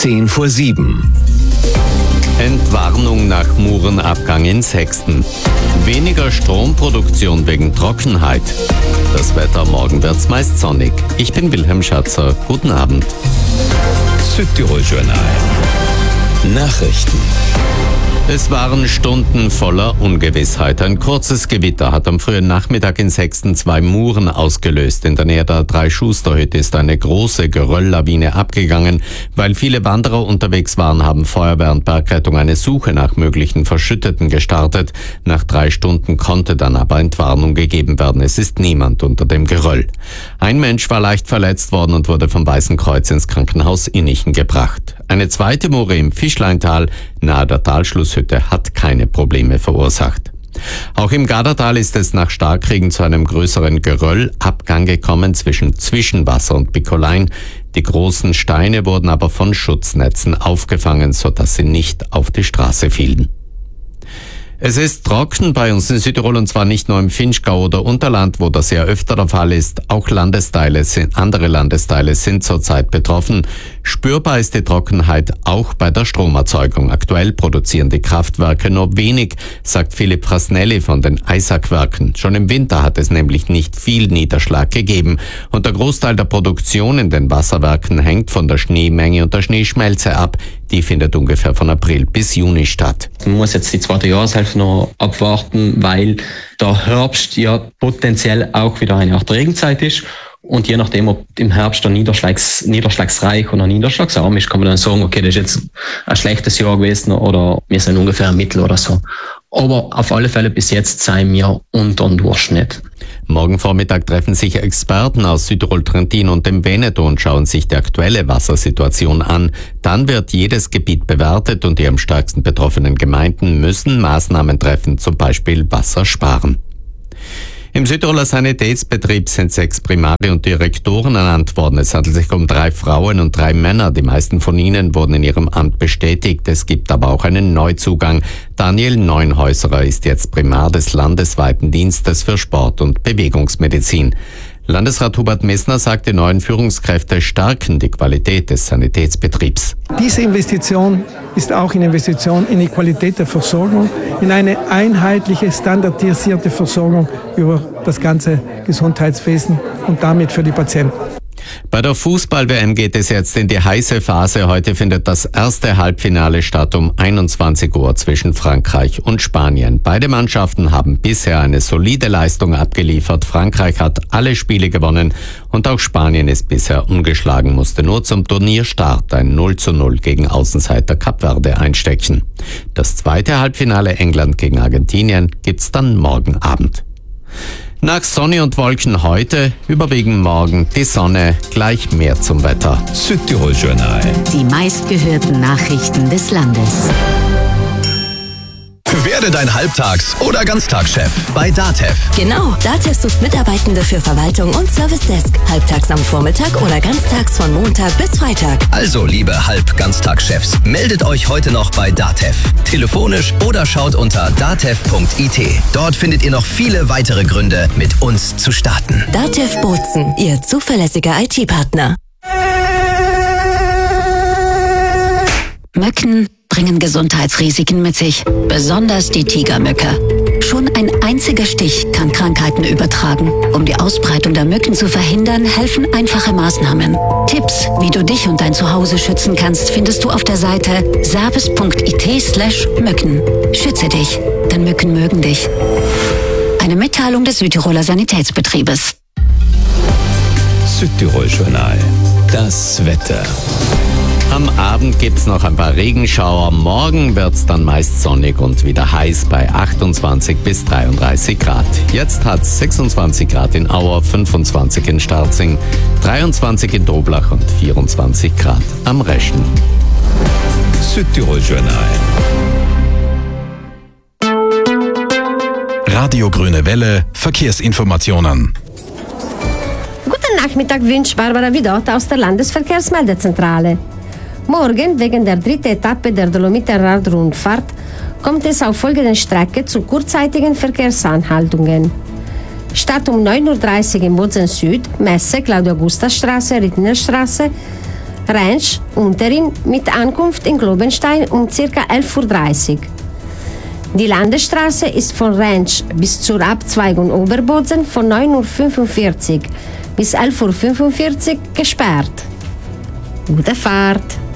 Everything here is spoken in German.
6:10. Entwarnung nach Murenabgang in Sexten. Weniger Stromproduktion wegen Trockenheit. Das Wetter, morgen wird's meist sonnig. Ich bin Wilhelm Schatzer. Guten Abend. Südtirol-Journal. Nachrichten. Es waren Stunden voller Ungewissheit. Ein kurzes Gewitter hat am frühen Nachmittag in Sexten 2 Muren ausgelöst. In der Nähe der Drei-Schuster-Hütte ist eine große Gerölllawine abgegangen. Weil viele Wanderer unterwegs waren, haben Feuerwehr und Bergrettung eine Suche nach möglichen Verschütteten gestartet. Nach 3 Stunden konnte dann aber Entwarnung gegeben werden. Es ist niemand unter dem Geröll. Ein Mensch war leicht verletzt worden und wurde vom Weißen Kreuz ins Krankenhaus Innichen gebracht. Eine zweite Mure im Fischleintal nahe der Talschlusshütte hat keine Probleme verursacht. Auch im Gardatal ist es nach Starkregen zu einem größeren Geröllabgang gekommen zwischen Zwischenwasser und Bikolein. Die großen Steine wurden aber von Schutznetzen aufgefangen, sodass sie nicht auf die Straße fielen. Es ist trocken bei uns in Südtirol und zwar nicht nur im Vinschgau oder Unterland, wo das ja öfter der Fall ist. Auch andere Landesteile sind zurzeit betroffen. Spürbar ist die Trockenheit auch bei der Stromerzeugung. Aktuell produzieren die Kraftwerke nur wenig, sagt Philipp Frasnelli von den Eisackwerken. Schon im Winter hat es nämlich nicht viel Niederschlag gegeben und der Großteil der Produktion in den Wasserwerken hängt von der Schneemenge und der Schneeschmelze ab. Die findet ungefähr von April bis Juni statt. Man muss jetzt die zweite Jahreshälfte noch abwarten, weil der Herbst ja potenziell auch wieder eine Art Regenzeit ist. Und je nachdem, ob im Herbst der niederschlagsreich oder niederschlagsarm ist, kann man dann sagen, okay, das ist jetzt ein schlechtes Jahr gewesen oder wir sind ungefähr im Mittel oder so. Aber auf alle Fälle bis jetzt seien wir unter dem Durchschnitt. Morgen Vormittag treffen sich Experten aus Südtirol, Trentin und dem Veneto und schauen sich die aktuelle Wassersituation an. Dann wird jedes Gebiet bewertet und die am stärksten betroffenen Gemeinden müssen Maßnahmen treffen, zum Beispiel Wasser sparen. Im Südtiroler Sanitätsbetrieb sind 6 Primare und Direktoren ernannt worden. Es handelt sich um 3 Frauen und 3 Männer. Die meisten von ihnen wurden in ihrem Amt bestätigt. Es gibt aber auch einen Neuzugang. Daniel Neunhäuserer ist jetzt Primar des landesweiten Dienstes für Sport- und Bewegungsmedizin. Landesrat Hubert Messner sagt, die neuen Führungskräfte stärken die Qualität des Sanitätsbetriebs. Diese Investition ist auch eine Investition in die Qualität der Versorgung, in eine einheitliche, standardisierte Versorgung über das ganze Gesundheitswesen und damit für die Patienten. Bei der Fußball-WM geht es jetzt in die heiße Phase. Heute findet das erste Halbfinale statt um 21 Uhr zwischen Frankreich und Spanien. Beide Mannschaften haben bisher eine solide Leistung abgeliefert. Frankreich hat alle Spiele gewonnen und auch Spanien ist bisher ungeschlagen, musste nur zum Turnierstart ein 0:0 gegen Außenseiter Kap Verde einstecken. Das zweite Halbfinale England gegen Argentinien gibt's dann morgen Abend. Nach Sonne und Wolken heute, überwiegend morgen die Sonne, gleich mehr zum Wetter. Südtirol-Journal. Die meistgehörten Nachrichten des Landes. Werde dein Halbtags- oder Ganztagschef bei DATEV. Genau, DATEV sucht Mitarbeitende für Verwaltung und Service Desk. Halbtags am Vormittag oder ganztags von Montag bis Freitag. Also, liebe Halb-Ganztagschefs, meldet euch heute noch bei DATEV. Telefonisch oder schaut unter datev.it. Dort findet ihr noch viele weitere Gründe, mit uns zu starten. DATEV Bozen, Ihr zuverlässiger IT-Partner. Mücken bringen Gesundheitsrisiken mit sich, besonders die Tigermücke. Schon ein einziger Stich kann Krankheiten übertragen. Um die Ausbreitung der Mücken zu verhindern, helfen einfache Maßnahmen. Tipps, wie du dich und dein Zuhause schützen kannst, findest du auf der Seite sabes.it/Mücken. Schütze dich, denn Mücken mögen dich. Eine Mitteilung des Südtiroler Sanitätsbetriebes. Südtirol-Journal. Das Wetter. Am Abend gibt's noch ein paar Regenschauer. Morgen wird's dann meist sonnig und wieder heiß bei 28 bis 33 Grad. Jetzt hat's 26 Grad in Auer, 25 in Starzing, 23 in Doblach und 24 Grad am Reschen. Südtirol-Journal. Radio Grüne Welle, Verkehrsinformationen. Guten Nachmittag wünscht Barbara Vidot aus der Landesverkehrsmeldezentrale. Morgen, wegen der 3. Etappe der Dolomitenrad-Rundfahrt, kommt es auf folgenden Strecke zu kurzzeitigen Verkehrsanhaltungen. Statt um 9:30 Uhr im Bozen Süd, Messe, Claudia-Gusta-Straße, Rittinerstraße, Rentsch Unterin mit Ankunft in Globenstein um ca. 11:30 Uhr. Die Landesstraße ist von Rentsch bis zur Abzweigung Oberbozen von 9:45 Uhr bis 11:45 Uhr gesperrt. Gute Fahrt!